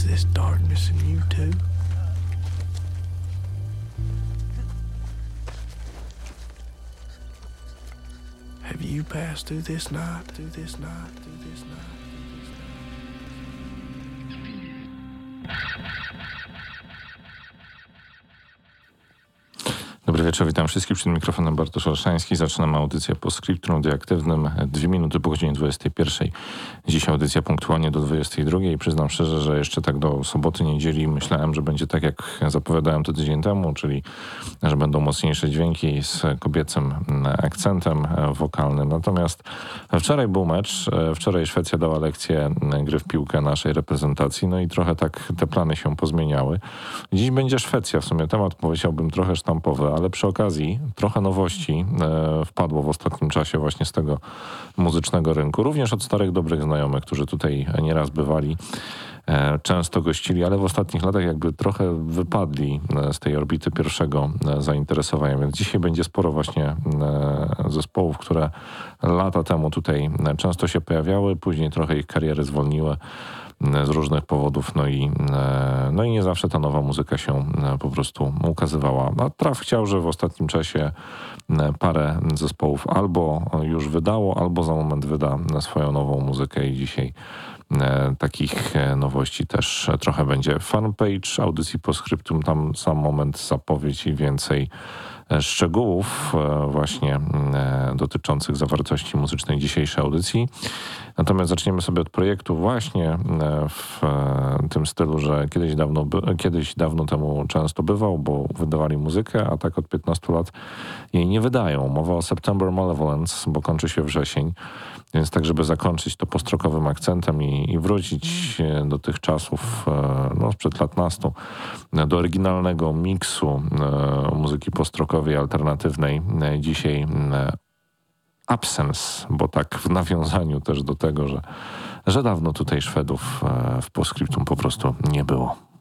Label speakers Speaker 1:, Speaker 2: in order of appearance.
Speaker 1: Is this darkness in you too? Have you passed through this night, through this night, through this night?
Speaker 2: Dobry wieczór, witam wszystkich. Przed mikrofonem Bartosz Olszański. Zaczynamy audycję po Scriptum Radioaktywnym. 2 minuty po godzinie 21. Dziś audycja punktualnie do 22. I przyznam szczerze, że jeszcze tak do soboty, niedzieli myślałem, że będzie tak, jak zapowiadałem to tydzień temu, czyli że będą mocniejsze dźwięki z kobiecym akcentem wokalnym. Natomiast wczoraj był mecz. Wczoraj Szwecja dała lekcję gry w piłkę naszej reprezentacji. No i trochę tak te plany się pozmieniały. Dziś będzie Szwecja. W sumie temat powiedziałbym trochę sztampowy, ale przy okazji trochę nowości wpadło w ostatnim czasie właśnie z tego muzycznego rynku. Również od starych, dobrych znajomych, którzy tutaj nieraz bywali, często gościli, ale w ostatnich latach jakby trochę wypadli z tej orbity pierwszego zainteresowania. Więc dzisiaj będzie sporo właśnie zespołów, które lata temu tutaj często się pojawiały, później trochę ich kariery zwolniły z różnych powodów, no i nie zawsze ta nowa muzyka się po prostu ukazywała. A traf chciał, że w ostatnim czasie parę zespołów albo już wydało, albo za moment wyda swoją nową muzykę i dzisiaj takich nowości też trochę będzie. Fanpage audycji po Scriptum, tam sam moment, zapowiedź i więcej szczegółów właśnie dotyczących zawartości muzycznej dzisiejszej audycji. Natomiast zaczniemy sobie od projektu właśnie w tym stylu, że kiedyś dawno temu często bywał, bo wydawali muzykę, a tak od 15 lat jej nie wydają. Mowa o September Malevolence, bo kończy się wrzesień. Więc tak, żeby zakończyć to postrokowym akcentem i wrócić do tych czasów, sprzed lat nastu, do oryginalnego miksu muzyki postrokowej, alternatywnej. Dzisiaj Absence, bo tak w nawiązaniu też do tego, że dawno tutaj Szwedów w Postscriptum po prostu nie było.